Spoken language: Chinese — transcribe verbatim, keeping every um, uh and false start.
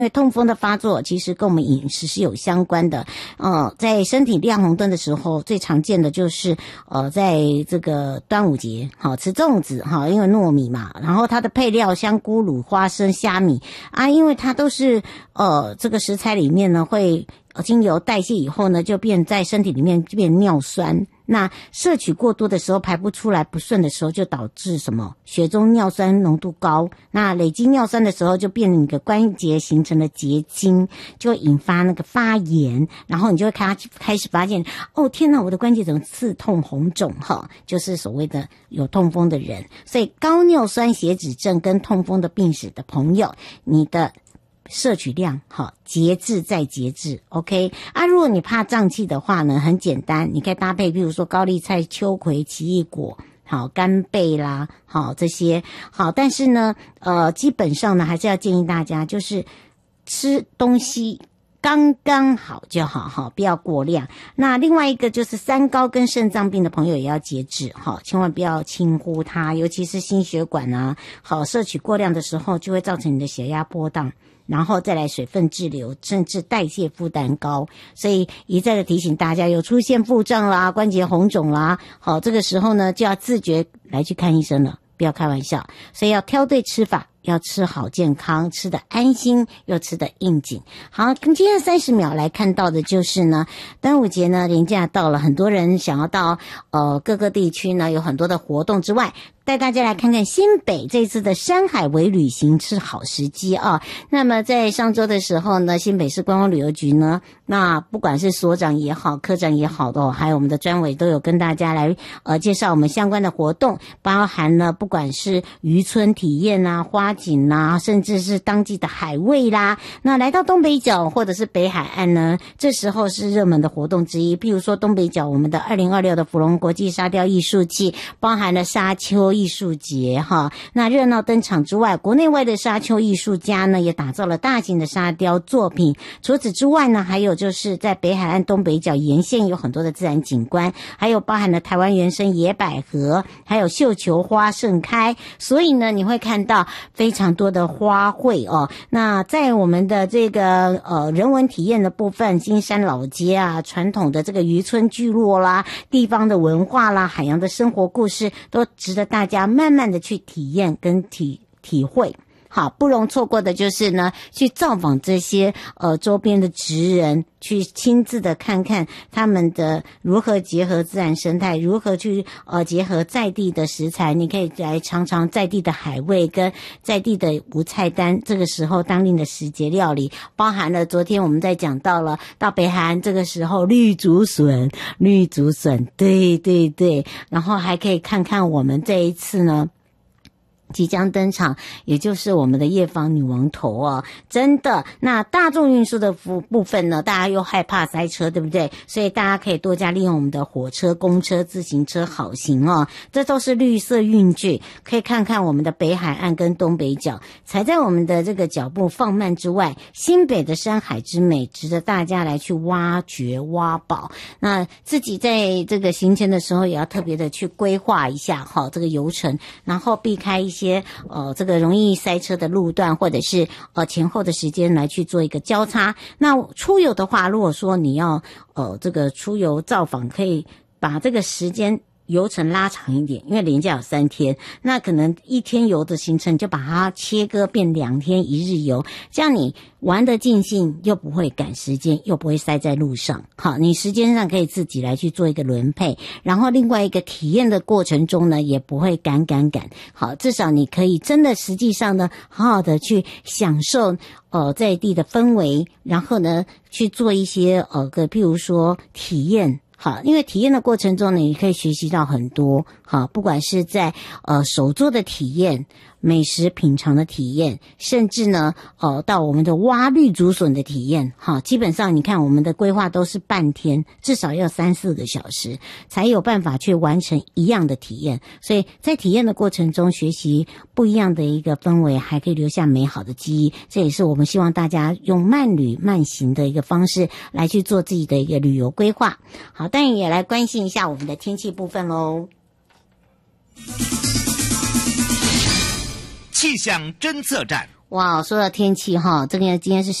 因为痛风的发作其实跟我们饮食是有相关的，呃，在身体亮红灯的时候，最常见的就是呃，在这个端午节，好吃粽子哈，因为糯米嘛，然后它的配料香菇、卤花生、虾米啊，因为它都是呃这个食材里面呢会经由代谢以后呢，就变在身体里面就变尿酸。那摄取过多的时候排不出来不顺的时候，就导致什么血中尿酸浓度高，那累积尿酸的时候就变成一个关节形成了结晶，就会引发那个发炎，然后你就会开开始发现，哦天哪，我的关节怎么刺痛红肿哈，就是所谓的有痛风的人。所以高尿酸血脂症跟痛风的病史的朋友，你的摄取量好，节制再节制 ，OK 啊。如果你怕胀气的话呢，很简单，你可以搭配，比如说高丽菜、秋葵、奇异果，好干贝啦，好这些好。但是呢，呃，基本上呢，还是要建议大家就是吃东西刚刚好就好哈，不要过量。那另外一个就是三高跟肾脏病的朋友也要节制哈，千万不要轻忽它，尤其是心血管啊，好摄取过量的时候，就会造成你的血压波荡。然后再来水分滞留，甚至代谢负担高，所以一再的提醒大家，有出现腹胀啦、关节红肿啦，好，这个时候呢就要自觉来去看医生了，不要开玩笑，所以要挑对吃法，要吃好健康，吃得安心又吃得应景。好，跟今天三十秒来看到的就是呢，端午节呢连假到了，很多人想要到呃各个地区呢有很多的活动之外，带大家来看看新北这次的山海微旅行是好时机啊。那么在上周的时候呢，新北市观光旅游局呢，那不管是所长也好，科长也好的，还有我们的专委都有跟大家来呃介绍我们相关的活动，包含了不管是渔村体验啊、花景啦，甚至是当季的海味啦。那来到东北角或者是北海岸呢，这时候是热门的活动之一。譬如说东北角我们的二零二六的芙蓉国际沙雕艺术季，包含了沙丘艺术节哈，那热闹登场之外，国内外的沙丘艺术家呢也打造了大型的沙雕作品。除此之外呢，还有就是在北海岸东北角沿线有很多的自然景观，还有包含了台湾原生野百合，还有绣球花盛开，所以呢你会看到非常多的花卉哦。那在我们的这个呃人文体验的部分，金山老街啊，传统的这个渔村聚落啦，地方的文化啦，海洋的生活故事，都值得大家慢慢的去体验跟体体会。好，不容错过的就是呢，去造访这些呃周边的职人，去亲自的看看他们的如何结合自然生态，如何去呃结合在地的食材。你可以来尝尝在地的海味跟在地的无菜单，这个时候当令的时节料理，包含了昨天我们在讲到了到北海岸这个时候绿竹笋，绿竹笋，对对对，然后还可以看看我们这一次呢即将登场，也就是我们的夜访女王头哦，真的。那大众运输的部分呢，大家又害怕塞车，对不对？所以大家可以多加利用我们的火车、公车、自行车好行哦，这都是绿色运具。可以看看我们的北海岸跟东北角，踩在我们的这个脚步放慢之外，新北的山海之美值得大家来去挖掘挖宝。那自己在这个行程的时候也要特别的去规划一下哈，这个游程，然后避开一些些呃这个容易塞车的路段，或者是呃前后的时间来去做一个交叉。那出游的话，如果说你要呃这个出游造访，可以把这个时间游程拉长一点，因为连假有三天，那可能一天游的行程就把它切割变两天一日游，这样你玩得尽兴，又不会赶时间，又不会塞在路上。好，你时间上可以自己来去做一个轮配，然后另外一个体验的过程中呢，也不会赶赶赶。好，至少你可以真的实际上呢，好好的去享受呃在地的氛围，然后呢去做一些呃个譬如说体验。好，因为体验的过程中呢，你可以学习到很多。好，不管是在呃手作的体验、美食品尝的体验，甚至呢呃到我们的挖绿竹笋的体验。好，基本上你看我们的规划都是半天，至少要三四个小时才有办法去完成一样的体验。所以在体验的过程中学习不一样的一个氛围，还可以留下美好的记忆。这也是我们希望大家用慢旅慢行的一个方式来去做自己的一个旅游规划。好，当然也来关心一下我们的天气部分咯。 气象侦测站， 哇，说到天气哈，这个今天是